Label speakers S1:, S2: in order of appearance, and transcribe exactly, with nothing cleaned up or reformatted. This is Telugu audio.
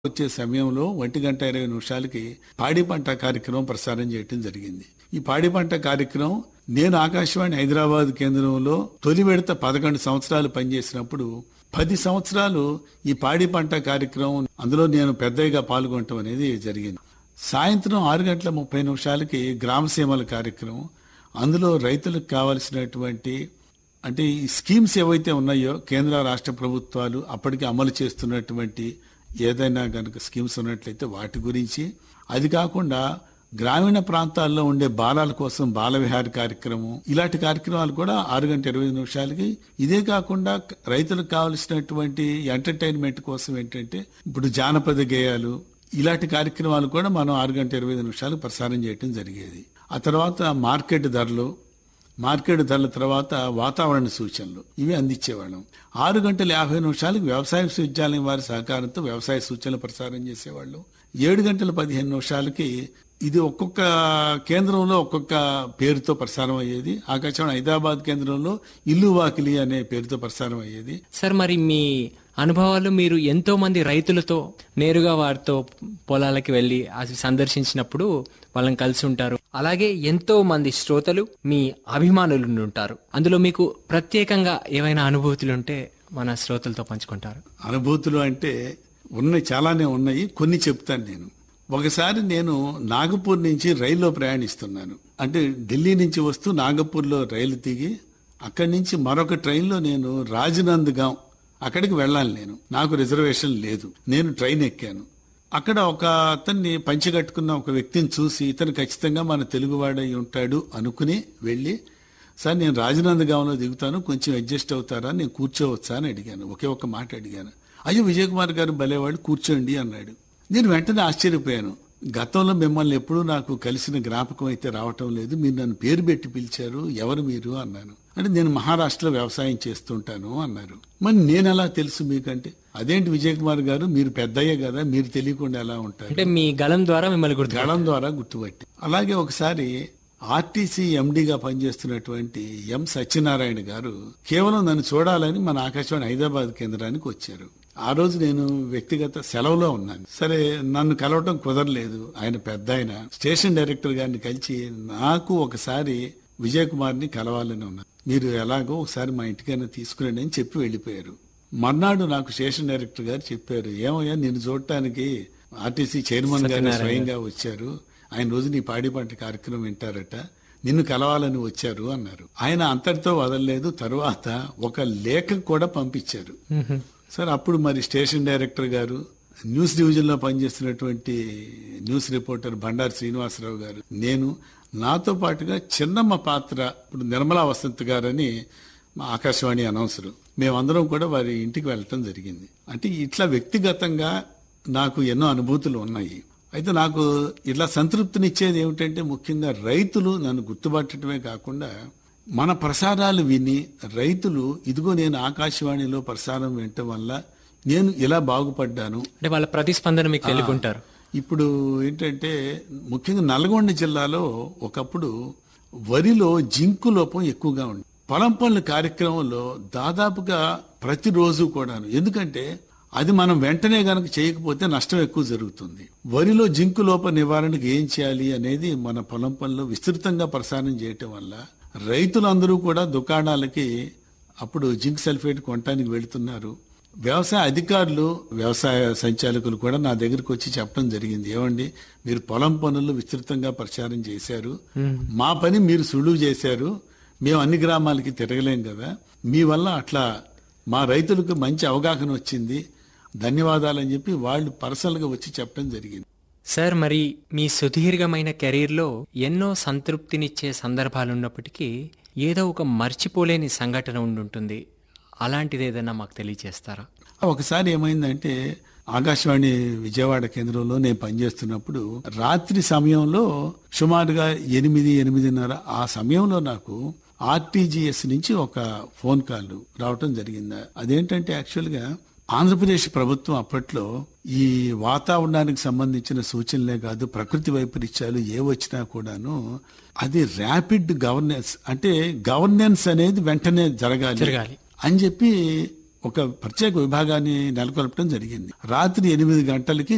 S1: వచ్చే సమయంలో ఒంటి గంట ఇరవై నిమిషాలకి పాడి పంట కార్యక్రమం ప్రసారం చేయటం జరిగింది. ఈ పాడి పంట కార్యక్రమం నేను ఆకాశవాణి హైదరాబాద్ కేంద్రంలో తొలి విడత పదకొండు సంవత్సరాలు పనిచేసినప్పుడు పది సంవత్సరాలు ఈ పాడి పంట కార్యక్రమం అందులో నేను పెద్దగా పాల్గొనటం అనేది జరిగింది. సాయంత్రం ఆరు గంటల ముప్పై నిమిషాలకి గ్రామసీమల కార్యక్రమం, అందులో రైతులకు కావలసినటువంటి అంటే ఈ స్కీమ్స్ ఏవైతే ఉన్నాయో కేంద్ర రాష్ట్ర ప్రభుత్వాలు అప్పటికి అమలు చేస్తున్నటువంటి ఏదైనా కనుక స్కీమ్స్ ఉన్నట్లయితే వాటి గురించి, అది కాకుండా గ్రామీణ ప్రాంతాల్లో ఉండే బాలల కోసం బాల విహార కార్యక్రమం, ఇలాంటి కార్యక్రమాలు కూడా ఆరు గంట ఇరవై నిమిషాలకి. ఇదే కాకుండా రైతులకు కావలసినటువంటి ఎంటర్టైన్మెంట్ కోసం ఏంటంటే ఇప్పుడు జానపద గేయాలు, ఇలాంటి కార్యక్రమాలు కూడా మనం ఆరు గంట ఇరవై నిమిషాలకు ప్రసారం చేయటం జరిగేది. ఆ తర్వాత మార్కెట్ ధరలు, మార్కెట్ ధరల తర్వాత వాతావరణ సూచనలు ఇవి అందించేవాళ్ళం. ఆరు గంటల యాభై నిమిషాలకు వ్యవసాయ విశ్వవిద్యాలయం వారి సహకారంతో వ్యవసాయ సూచనలు ప్రసారం చేసేవాళ్ళు. ఏడు గంటల పదిహేను నిమిషాలకి ఇది ఒక్కొక్క కేంద్రంలో ఒక్కొక్క పేరుతో ప్రసారం అయ్యేది. ఆకాశవాణి హైదరాబాద్ కేంద్రంలో ఇల్లు వాకిలి అనే పేరుతో ప్రసారం అయ్యేది.
S2: సార్, మరి మీ అనుభవాలు, మీరు ఎంతో మంది రైతులతో నేరుగా వారితో పొలాలకి వెళ్లి అది సందర్శించినప్పుడు వాళ్ళని కలిసి ఉంటారు. అలాగే ఎంతో మంది శ్రోతలు మీ అభిమానులు ఉంటారు. అందులో మీకు ప్రత్యేకంగా ఏవైనా అనుభూతులు ఉంటే మన శ్రోతలతో పంచుకుంటారు.
S1: అనుభూతులు అంటే ఉన్నాయి, చాలానే ఉన్నాయి. కొన్ని చెప్తాను నేను. ఒకసారి నేను నాగపూర్ నుంచి రైల్లో ప్రయాణిస్తున్నాను. అంటే ఢిల్లీ నుంచి వస్తూ నాగపూర్లో రైలు దిగి అక్కడి నుంచి మరొక ట్రైన్లో నేను రాజనందగాం అక్కడికి వెళ్ళాలి. నేను నాకు రిజర్వేషన్ లేదు. నేను ట్రైన్ ఎక్కాను. అక్కడ ఒక అతన్ని పంచగట్టుకున్న ఒక వ్యక్తిని చూసి ఇతను ఖచ్చితంగా మన తెలుగువాడై ఉంటాడు అనుకుని వెళ్ళి, సార్ నేను రాజనందగాంలో దిగుతాను, కొంచెం అడ్జస్ట్ అవుతారా, నేను కూర్చోవచ్చా అని అడిగాను. ఒకే ఒక్క మాట అడిగాను. అయ్యో విజయ్ కుమార్ గారు భలేవాడు, కూర్చోండి అన్నాడు. నేను వెంటనే ఆశ్చర్యపోయాను. గతంలో మిమ్మల్ని ఎప్పుడూ నాకు కలిసిన జ్ఞాపకం అయితే రావటం లేదు. మీరు నన్ను పేరు పెట్టి పిలిచారు, ఎవరు మీరు అన్నాను. అంటే నేను మహారాష్ట్రలో వ్యవసాయం చేస్తుంటాను అన్నారు. మరి నేను ఎలా తెలుసు మీకంటే, అదేంటి విజయ్ కుమార్ గారు మీరు పెద్దయ్యే కదా, మీరు తెలియకుండా ఎలా ఉంటారు
S2: అంటే మీ గళం ద్వారా మిమ్మల్ని గుర్తు
S1: గళం ద్వారా గుర్తుపట్టి. అలాగే ఒకసారి ఆర్టీసీ ఎండీగా పనిచేస్తున్నటువంటి ఎం సత్యనారాయణ గారు కేవలం నన్ను చూడాలని మన ఆకాశవాణి హైదరాబాద్ కేంద్రానికి వచ్చారు. ఆ రోజు నేను వ్యక్తిగత సెలవులో ఉన్నాను. సరే, నన్ను కలవటం కుదరలేదు. ఆయన పెద్ద ఆయన స్టేషన్ డైరెక్టర్ గారిని కలిసి నాకు ఒకసారి విజయ్ కుమార్ని కలవాలని ఉన్నారు, మీరు ఎలాగో ఒకసారి మా ఇంటికైనా తీసుకురండి అని చెప్పి వెళ్ళిపోయారు. మర్నాడు నాకు స్టేషన్ డైరెక్టర్ గారు చెప్పారు, ఏమయ్యా నిన్ను చూడటానికి ఆర్టీసీ చైర్మన్ గారు స్వయంగా వచ్చారు, ఆయన రోజు నీ పాడి పంట కార్యక్రమం వింటారట, నిన్ను కలవాలని వచ్చారు అన్నారు. ఆయన అంతటితో వదలలేదు. తరువాత ఒక లేఖ కూడా పంపించారు. సార్, అప్పుడు మరి స్టేషన్ డైరెక్టర్ గారు, న్యూస్ డివిజన్ లో పనిచేస్తున్నటువంటి న్యూస్ రిపోర్టర్ బండారు శ్రీనివాసరావు గారు, నేను, నాతో పాటుగా చిన్నమ్మ పాత్ర ఇప్పుడు నిర్మలా వసంత్ గారని మా ఆకాశవాణి అనౌన్సరు, మేమందరం కూడా వారి ఇంటికి వెళ్ళటం జరిగింది. అంటే ఇట్లా వ్యక్తిగతంగా నాకు ఎన్నో అనుభూతులు ఉన్నాయి. అయితే నాకు ఇట్లా సంతృప్తినిచ్చేది ఏమిటంటే ముఖ్యంగా రైతులు నన్ను గుర్తుపట్టడమే కాకుండా మన ప్రసారాలు విని రైతులు ఇదిగో నేను ఆకాశవాణిలో ప్రసారం వినటం వల్ల నేను ఇలా బాగుపడ్డాను
S2: అంటే వాళ్ళ ప్రతిస్పందన మీకు తెలుగుంటారు.
S1: ఇప్పుడు ఏంటంటే ముఖ్యంగా నల్గొండ జిల్లాలో ఒకప్పుడు వరిలో జింకు లోపం ఎక్కువగా ఉంది. పొలం పనుల కార్యక్రమంలో దాదాపుగా ప్రతిరోజు కూడాను, ఎందుకంటే అది మనం వెంటనే గనక చేయకపోతే నష్టం ఎక్కువ జరుగుతుంది. వరిలో జింకు లోప నివారణకు ఏం చేయాలి అనేది మన పొలం పనులు విస్తృతంగా ప్రసారం చేయటం వల్ల రైతులందరూ కూడా దుకాణాలకి అప్పుడు జింక్ సల్ఫేట్ కొనడానికి వెళుతున్నారు. వ్యవసాయ అధికారులు, వ్యవసాయ సంచాలకులు కూడా నా దగ్గరకు వచ్చి చెప్పడం జరిగింది, ఏమండి మీరు పొలం పనులు విస్తృతంగా ప్రచారం చేశారు, మా పని మీరు సులువు చేశారు, మేము అన్ని గ్రామాలకి తిరగలేం కదా, మీ వల్ల అట్లా మా రైతులకు మంచి అవగాహన వచ్చింది, ధన్యవాదాలని చెప్పి వాళ్ళు పర్సనల్ గా వచ్చి చెప్పడం జరిగింది.
S2: సార్, మరి మీ సుదీర్ఘమైన కెరీర్లో ఎన్నో సంతృప్తినిచ్చే సందర్భాలు ఉన్నప్పటికీ ఏదో ఒక మర్చిపోలేని సంఘటన ఉండుంటుంది. అలాంటిది ఏదైనా మాకు తెలియజేస్తారా?
S1: ఒకసారి ఏమైందంటే ఆకాశవాణి విజయవాడ కేంద్రంలో నేను పనిచేస్తున్నప్పుడు రాత్రి సమయంలో సుమారుగా ఎనిమిది ఎనిమిదిన్నర ఆ సమయంలో నాకు ఆర్టీజీఎస్ నుంచి ఒక ఫోన్ కాల్ రావటం జరిగింది. అదేంటంటే యాక్చువల్ గా ఆంధ్రప్రదేశ్ ప్రభుత్వం అప్పట్లో ఈ వాతావరణానికి సంబంధించిన సూచనలే కాదు, ప్రకృతి వైపరీత్యాలు ఏ వచ్చినా కూడాను అది ర్యాపిడ్ గవర్నెన్స్, అంటే గవర్నెన్స్ అనేది వెంటనే జరగాలి అని చెప్పి ఒక ప్రత్యేక విభాగాన్ని నెలకొల్పడం జరిగింది. రాత్రి ఎనిమిది గంటలకి